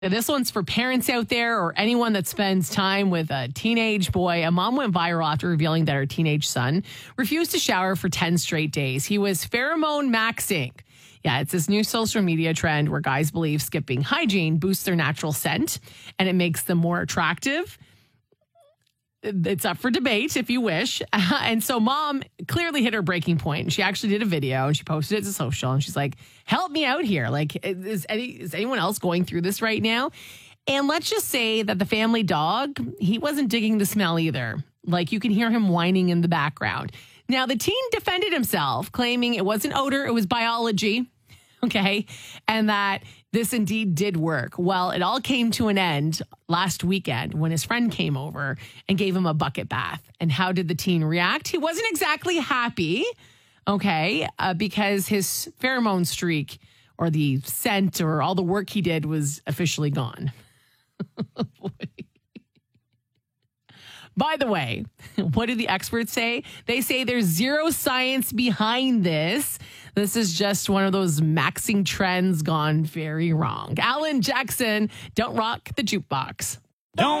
This one's for parents out there or anyone that spends time with a teenage boy. A mom went viral after revealing that her teenage son refused to shower for 10 straight days. He was pheromone maxing. Yeah, it's this new social media trend where guys believe skipping hygiene boosts their natural scent and it makes them more attractive. It's up for debate if you wish. And so mom clearly hit her breaking point. She actually did a video and she posted it to social and she's like, help me out here. Like, is anyone else going through this right now? And let's just say that the family dog, he wasn't digging the smell either. Like, you can hear him whining in the background. Now, the teen defended himself, claiming it wasn't odor, it was biology. Okay. And that this indeed did work. Well, it all came to an end last weekend when his friend came over and gave him a bucket bath. And how did the teen react? He wasn't exactly happy. Okay. Because his pheromone streak or the scent or all the work he did was officially gone. By the way, what do the experts say? They say there's zero science behind this. This is just one of those maxing trends gone very wrong. Alan Jackson, don't rock the jukebox. Don't